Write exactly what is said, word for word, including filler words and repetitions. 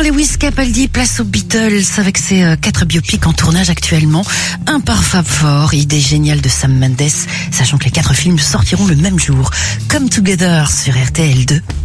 Lewis Capaldi, place aux Beatles avec ses euh, quatre biopics en tournage actuellement. Un par Fab Four, idée géniale de Sam Mendes, sachant que les quatre films sortiront le même jour. Come Together sur R T L deux.